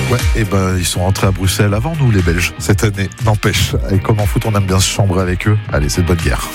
Ouais, et ben ils sont rentrés à Bruxelles avant nous les Belges cette année, n'empêche. Et comme en foot on aime bien se chambrer avec eux, allez c'est de bonne guerre.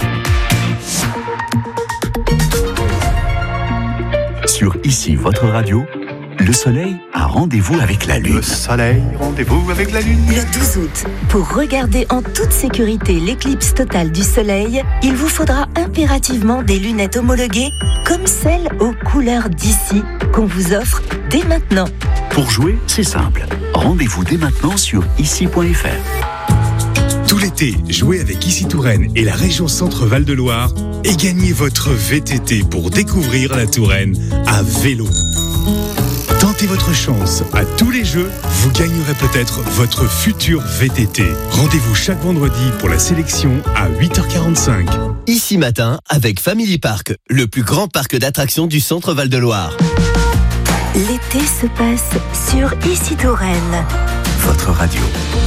Sur Ici votre radio, le soleil a rendez-vous avec la lune. Le soleil, rendez-vous avec la lune. Le 12 août, pour regarder en toute sécurité l'éclipse totale du soleil, il vous faudra impérativement des lunettes homologuées comme celles aux couleurs d'ici qu'on vous offre dès maintenant. Pour jouer, c'est simple. Rendez-vous dès maintenant sur ici.fr. Tout l'été, jouez avec Ici Touraine et la région Centre-Val de Loire et gagnez votre VTT pour découvrir la Touraine à vélo. Tentez votre chance. À tous les jeux, vous gagnerez peut-être votre futur VTT. Rendez-vous chaque vendredi pour la sélection à 8h45. Ici matin avec Family Park, le plus grand parc d'attractions du Centre-Val de Loire. L'été se passe sur Ici Touraine. Votre radio.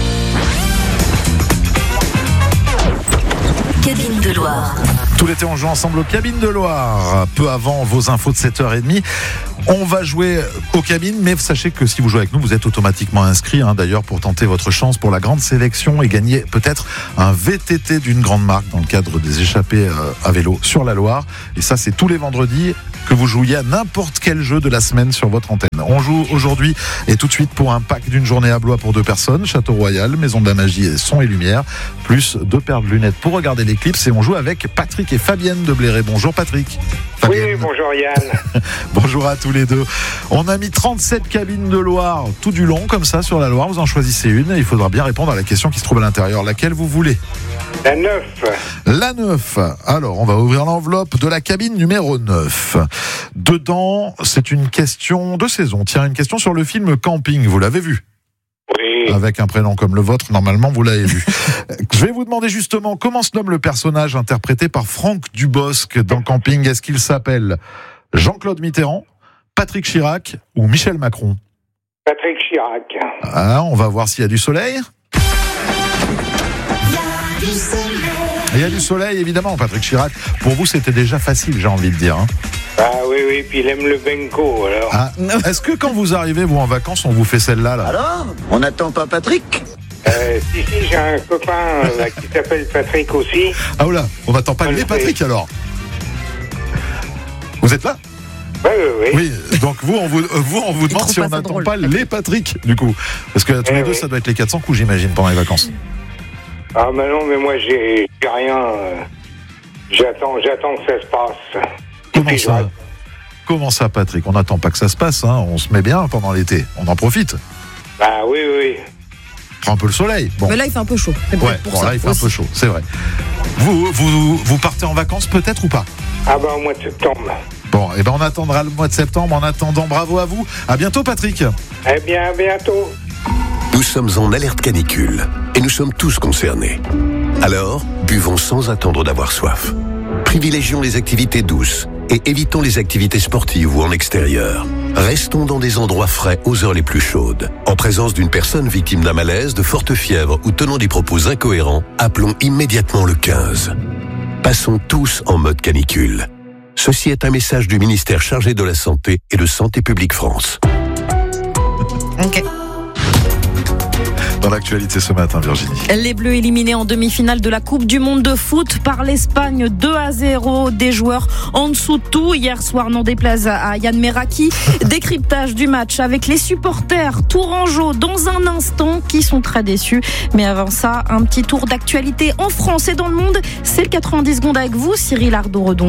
Cabine de Loire. Tout l'été on joue ensemble aux Cabines de Loire. Peu avant vos infos de 7h30. On va jouer aux cabines, mais sachez que si vous jouez avec nous, vous êtes automatiquement inscrit, d'ailleurs, pour tenter votre chance pour la grande sélection et gagner peut-être un VTT d'une grande marque dans le cadre des échappées à vélo sur la Loire. Et ça, c'est tous les vendredis que vous jouiez à n'importe quel jeu de la semaine sur votre antenne. On joue aujourd'hui et tout de suite pour un pack d'une journée à Blois pour 2 personnes, Château Royal, Maison de la Magie et Son et Lumière, plus 2 paires de lunettes pour regarder l'éclipse. Et on joue avec Patrick et Fabienne de Bléré. Bonjour Patrick. Fabienne. Oui, bonjour Yann. Bonjour à tous les deux. On a mis 37 cabines de Loire tout du long, comme ça, sur la Loire. Vous en choisissez une et il faudra bien répondre à la question qui se trouve à l'intérieur. Laquelle vous voulez ? La 9. La 9. Alors, on va ouvrir l'enveloppe de la cabine numéro 9. Dedans, c'est une question de saison. Tiens, une question sur le film Camping. Vous l'avez vu ? Oui. Avec un prénom comme le vôtre, normalement, vous l'avez vu. Je vais vous demander justement comment se nomme le personnage interprété par Franck Dubosc dans Camping. Est-ce qu'il s'appelle Jean-Claude Mitterrand, Patrick Chirac ou Michel Macron ? Patrick Chirac. Ah, on va voir s'il y a du soleil. Il y a du soleil, évidemment, Patrick Chirac. Pour vous, c'était déjà facile, j'ai envie de dire. Ah oui, puis il aime le Benko, alors. Ah, est-ce que quand vous arrivez, vous, en vacances, on vous fait celle-là là ? Alors, on n'attend pas Patrick ? Si, j'ai un copain là, qui s'appelle Patrick aussi. Ah oula, on n'attend pas les Patrick alors. Vous êtes là ? Oui. Oui, donc vous, on vous demande si on n'attend pas les Patrick, du coup. Parce que tous les deux, ça doit être les 400 coups, j'imagine, pendant les vacances. Ah, mais non, mais moi, j'ai rien. J'attends que ça se passe. Comment ça, Patrick ? On n'attend pas que ça se passe, on se met bien pendant l'été. On en profite. Bah oui. Prends un peu le soleil. Bon. Mais là, il fait un peu chaud. C'est ouais, pour ça, là, il fait un peu chaud, c'est vrai. Vous partez en vacances peut-être ou pas ? Ah bah au mois de septembre. Bon, et on attendra le mois de septembre. En attendant, bravo à vous. À bientôt, Patrick. Eh bien, à bientôt. Nous sommes en alerte canicule et nous sommes tous concernés. Alors, buvons sans attendre d'avoir soif. Privilégions les activités douces et évitons les activités sportives ou en extérieur. Restons dans des endroits frais aux heures les plus chaudes. En présence d'une personne victime d'un malaise, de forte fièvre ou tenant des propos incohérents, appelons immédiatement le 15. Passons tous en mode canicule. Ceci est un message du ministère chargé de la Santé et de Santé publique France. Ok. Dans l'actualité ce matin, Virginie. Les Bleus éliminés en demi-finale de la Coupe du Monde de foot par l'Espagne 2-0. Des joueurs en dessous de tout. Hier soir, n'en déplaise à Yann Meraki. Décryptage du match avec les supporters tourangeaux dans un instant qui sont très déçus. Mais avant ça, un petit tour d'actualité en France et dans le monde. C'est le 90 secondes avec vous, Cyril Ardo-Redon.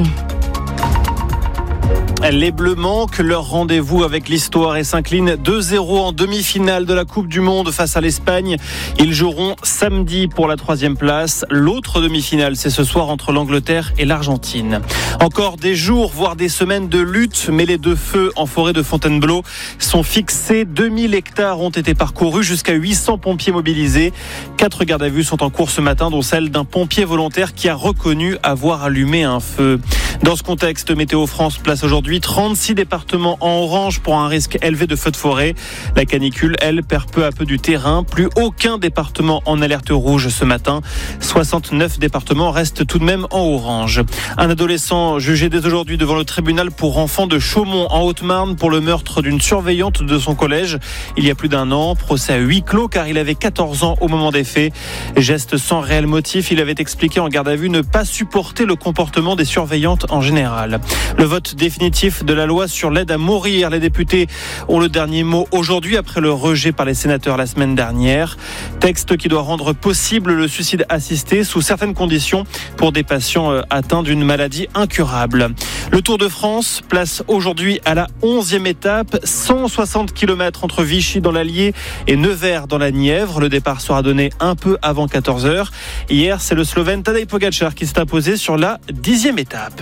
Les Bleus manquent leur rendez-vous avec l'histoire et s'inclinent 2-0 en demi-finale de la Coupe du Monde face à l'Espagne. Ils joueront samedi pour la 3e place. L'autre demi-finale, c'est ce soir entre l'Angleterre et l'Argentine. Encore des jours, voire des semaines de lutte, mais les deux feux en forêt de Fontainebleau sont fixés. 2000 hectares ont été parcourus, jusqu'à 800 pompiers mobilisés. 4 gardes à vue sont en cours ce matin, dont celle d'un pompier volontaire qui a reconnu avoir allumé un feu. Dans ce contexte, Météo France place aujourd'hui aujourd'hui. 36 départements en orange pour un risque élevé de feux de forêt. La canicule, elle, perd peu à peu du terrain. Plus aucun département en alerte rouge ce matin. 69 départements restent tout de même en orange. Un adolescent jugé dès aujourd'hui devant le tribunal pour enfants de Chaumont en Haute-Marne pour le meurtre d'une surveillante de son collège il y a plus d'un an. Procès à huis clos car il avait 14 ans au moment des faits. Geste sans réel motif, il avait expliqué en garde à vue ne pas supporter le comportement des surveillantes en général. Le vote définitif de la loi sur l'aide à mourir. Les députés ont le dernier mot aujourd'hui après le rejet par les sénateurs la semaine dernière. Texte qui doit rendre possible le suicide assisté sous certaines conditions pour des patients atteints d'une maladie incurable. Le Tour de France place aujourd'hui à la 11e étape, 160 km entre Vichy dans l'Allier et Nevers dans la Nièvre. Le départ sera donné un peu avant 14h. Hier, c'est le Slovène Tadej Pogačar qui s'est imposé sur la 10e étape.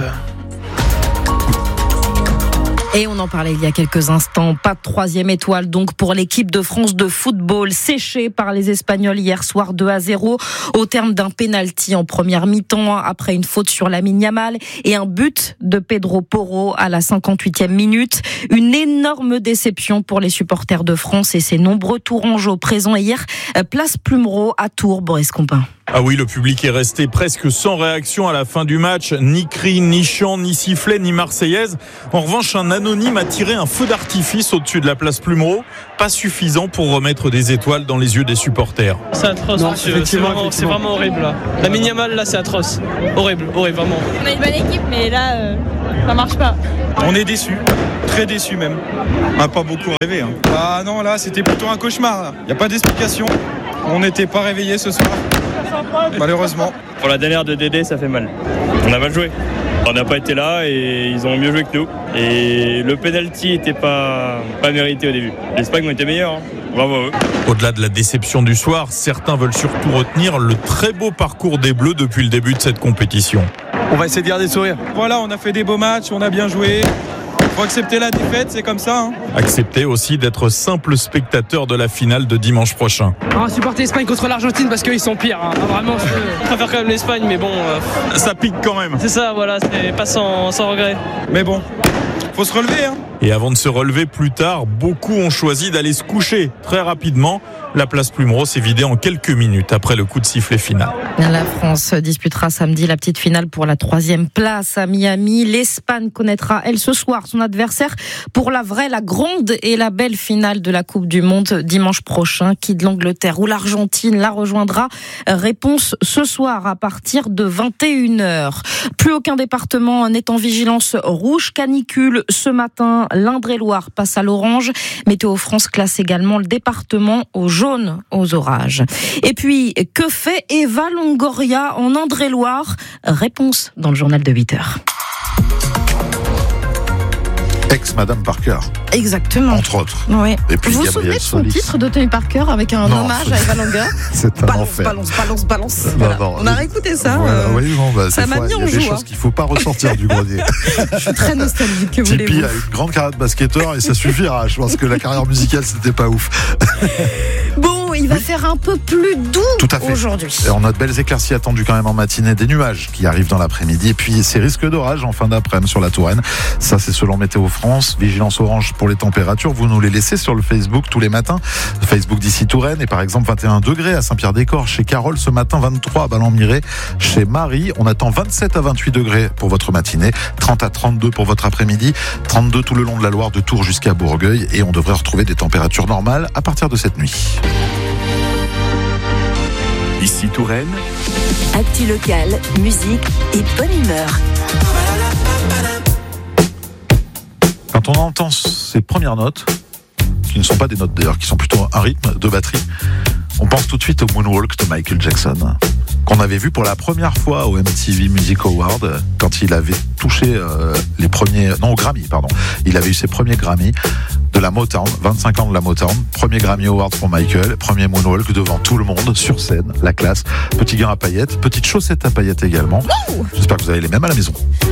Et on en parlait il y a quelques instants, pas de 3e étoile donc pour l'équipe de France de football, séchée par les Espagnols hier soir 2-0 au terme d'un pénalty en première mi-temps après une faute sur Lamine Yamal et un but de Pedro Porro à la 58e minute. Une énorme déception pour les supporters de France et ses nombreux tourangeaux présents hier, place Plumereau à Tours, Boris Compin. Ah oui, le public est resté presque sans réaction à la fin du match. Ni cri, ni chant, ni sifflet, ni marseillaise. En revanche, un anonyme a tiré un feu d'artifice au-dessus de la place Plumereau. Pas suffisant pour remettre des étoiles dans les yeux des supporters. C'est atroce, non, monsieur. C'est vraiment horrible, là. La Yamal, là, c'est atroce. Horrible, vraiment. On a une bonne équipe, mais là, ça marche pas. On est déçus. Très déçus même. On n'a pas beaucoup rêvé. Hein. Ah non, là, c'était plutôt un cauchemar. Il n'y a pas d'explication. On n'était pas réveillés ce soir. Malheureusement. Pour la dernière de Dédé, ça fait mal. On a mal joué. On n'a pas été là et ils ont mieux joué que nous. Et le penalty n'était pas mérité au début. L'Espagne ont été meilleurs. Hein. Bravo à eux. Au-delà de la déception du soir, certains veulent surtout retenir le très beau parcours des Bleus depuis le début de cette compétition. On va essayer de garder le sourire. Voilà, on a fait des beaux matchs, on a bien joué. Faut accepter la défaite, c'est comme ça. Hein. Accepter aussi d'être simple spectateur de la finale de dimanche prochain. On va supporter l'Espagne contre l'Argentine parce qu'ils sont pires. Hein. Vraiment, je préfère quand même l'Espagne, mais bon. Ça pique quand même. C'est ça, voilà, c'est pas sans regret. Mais bon, faut se relever. Hein. Et avant de se relever plus tard, beaucoup ont choisi d'aller se coucher très rapidement. La place Plumereau s'est vidée en quelques minutes après le coup de sifflet final. La France disputera samedi la petite finale pour la 3e place à Miami. L'Espagne connaîtra, elle, ce soir, son adversaire pour la vraie, la grande et la belle finale de la Coupe du Monde dimanche prochain. Qui de l'Angleterre ou l'Argentine la rejoindra? Réponse ce soir à partir de 21h. Plus aucun département n'est en vigilance rouge canicule ce matin. L'Indre-et-Loire passe à l'orange. Météo France classe également le département au jaune aux orages. Et puis, que fait Eva Longoria en Indre-et-Loire? Réponse dans le journal de 8h. Ex-Madame Parker. Exactement. Entre autres. Oui. Et puis vous vous souvenez de son titre de Tony Parker avec un hommage à Eva Longoria? C'est un enfer. Balance. Voilà. On a réécouté ça. Voilà, oui, bon, ça m'a mis en joie. Il y a des choses qu'il ne faut pas ressortir du grenier. Je suis très nostalgique, que voulez-vous. Tipeee a une grande carrière de basketteur et ça suffira. Je pense que la carrière musicale, c'était pas ouf. Bon, il va faire un peu plus doux aujourd'hui. Et on a de belles éclaircies attendues quand même en matinée, des nuages qui arrivent dans l'après-midi et puis ces risques d'orage en fin d'après-midi sur la Touraine. Ça, c'est selon Météo France. Vigilance orange pour les températures. Vous nous les laissez sur le Facebook tous les matins. Le Facebook d'ici Touraine et par exemple 21 degrés à Saint-Pierre-des-Corps. Chez Carole, ce matin 23 à Ballon-Miré. Chez Marie, on attend 27 à 28 degrés pour votre matinée, 30 à 32 pour votre après-midi, 32 tout le long de la Loire de Tours jusqu'à Bourgueil et on devrait retrouver des températures normales à partir de cette nuit. Ici Touraine. Actu local, musique et bonne humeur. Quand on entend ces premières notes, qui ne sont pas des notes d'ailleurs, qui sont plutôt un rythme de batterie, on pense tout de suite au Moonwalk de Michael Jackson, qu'on avait vu pour la première fois au MTV Music Award, quand il avait touché au Grammy, pardon. Il avait eu ses premiers Grammy de la Motown, 25 ans de la Motown, premier Grammy Award pour Michael, premier Moonwalk devant tout le monde, sur scène, la classe, petit gant à paillettes, petite chaussette à paillettes également. J'espère que vous avez les mêmes à la maison.